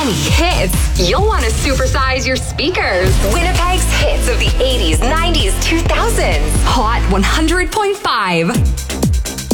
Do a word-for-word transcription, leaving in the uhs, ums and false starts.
many hits, you'll want to supersize your speakers. Winnipeg's hits of the eighties, nineties, two thousands. Hot one hundred point five.